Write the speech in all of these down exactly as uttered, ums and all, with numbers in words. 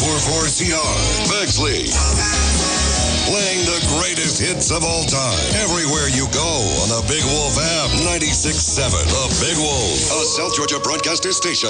forty-four C R, Bexley. Playing the greatest hits of all time. Everywhere you go on the Big Wolf app. ninety-six point seven. The Big Wolf, a South Georgia broadcaster station.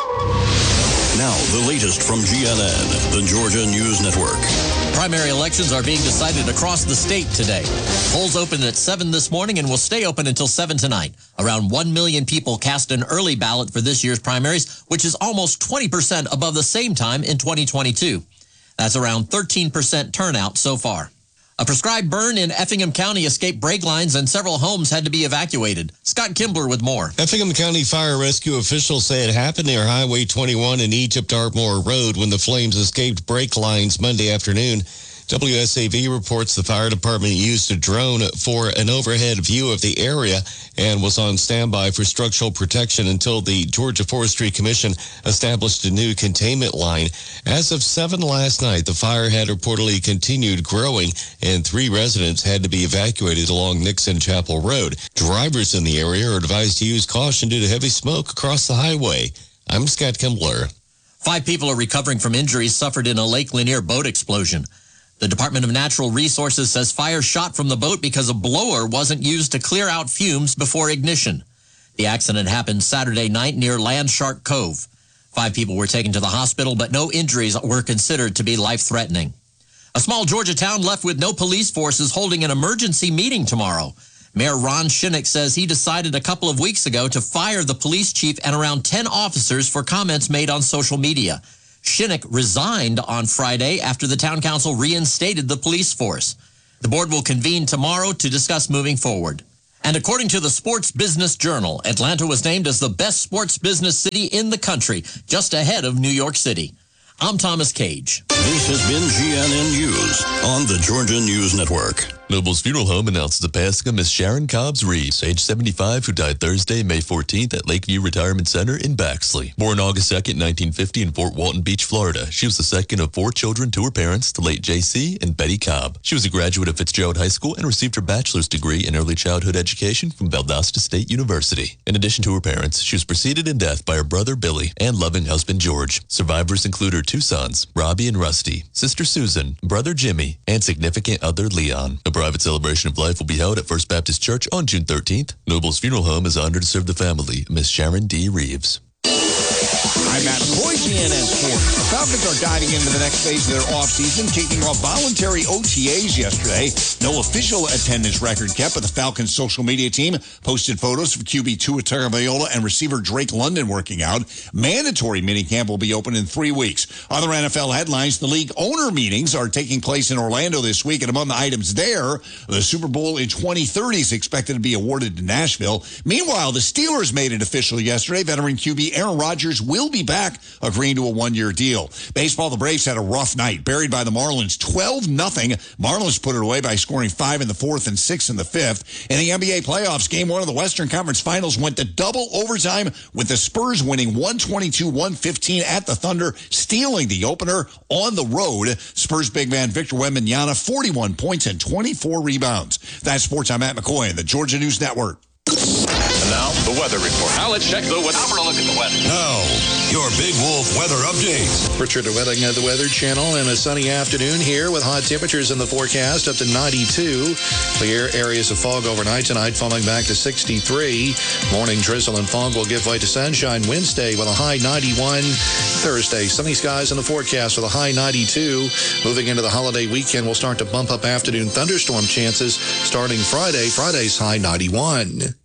Now, the latest from G N N, the Georgia News Network. Primary elections are being decided across the state today. Polls opened at seven this morning and will stay open until seven tonight. Around one million people cast an early ballot for this year's primaries, which is almost twenty percent above the same time in twenty twenty-two. That's around thirteen percent turnout so far. A prescribed burn in Effingham County escaped brake lines and several homes had to be evacuated. Scott Kimbler with more. Effingham County Fire Rescue officials say it happened near Highway twenty-one and Egypt Ardmore Road when the flames escaped brake lines Monday afternoon. W S A V reports the fire department used a drone for an overhead view of the area and was on standby for structural protection until the Georgia Forestry Commission established a new containment line. As of seven last night, the fire had reportedly continued growing and three residents had to be evacuated along Nixon Chapel Road. Drivers in the area are advised to use caution due to heavy smoke across the highway. I'm Scott Kimbler. Five people are recovering from injuries suffered in a Lake Lanier boat explosion. The Department of Natural Resources says fire shot from the boat because a blower wasn't used to clear out fumes before ignition. The accident happened Saturday night near Landshark Cove. Five people were taken to the hospital, but no injuries were considered to be life-threatening. A small Georgia town left with no police force is holding an emergency meeting tomorrow. Mayor Ron Shinnick says he decided a couple of weeks ago to fire the police chief and around ten officers for comments made on social media. Shinnick resigned on Friday after the town council reinstated the police force. The board will convene tomorrow to discuss moving forward. And according to the Sports Business Journal, Atlanta was named as the best sports business city in the country, just ahead of New York City. I'm Thomas Cage. This has been G N N News on the Georgia News Network. Noble's Funeral Home announces the passing of Miss Sharon Cobbs Reeves, age seventy-five, who died Thursday, May fourteenth at Lakeview Retirement Center in Baxley. Born August second, nineteen fifty in Fort Walton Beach, Florida, she was the second of four children to her parents, the late J C and Betty Cobb. She was a graduate of Fitzgerald High School and received her bachelor's degree in early childhood education from Valdosta State University. In addition to her parents, she was preceded in death by her brother Billy and loving husband George. Survivors include her two sons, Robbie and Rusty, sister Susan, brother Jimmy, and significant other Leon. A private celebration of life will be held at First Baptist Church on June thirteenth. Noble's Funeral Home is honored to serve the family of Miss Sharon D. Reeves. I'm Matt McCoy, G N N Sports. The Falcons are diving into the next phase of their offseason, kicking off voluntary O T As yesterday. No official attendance record kept, but the Falcons' social media team posted photos of Q B Tua Tagovailoa and receiver Drake London working out. Mandatory minicamp will be open in three weeks. Other N F L headlines, the league owner meetings are taking place in Orlando this week, and among the items there, the Super Bowl in twenty thirty is expected to be awarded to Nashville. Meanwhile, the Steelers made it official yesterday. Veteran Q B Aaron Rodgers will be back, agreeing to a one-year deal. Baseball, the Braves had a rough night, buried by the Marlins twelve nothing. Marlins put it away by scoring five in the fourth and six in the fifth. In the N B A playoffs, game one of the Western Conference Finals went to double overtime, with the Spurs winning one twenty-two one fifteen at the Thunder, stealing the opener on the road. Spurs big man Victor Wembanyama, forty-one points and twenty-four rebounds. That's Sports. I'm Matt McCoy in the Georgia News Network. And now, the weather report. Now let's check the weather. Now for a look at the weather. Now, your Big Wolf weather update. Richard Wedding of the Weather Channel, and a sunny afternoon here with hot temperatures in the forecast up to ninety-two. Clear areas of fog overnight tonight, falling back to sixty-three. Morning drizzle and fog will give way to sunshine Wednesday with a high ninety-one. Thursday, sunny skies in the forecast with a high ninety-two. Moving into the holiday weekend, we'll start to bump up afternoon thunderstorm chances starting Friday. Friday's high ninety-one.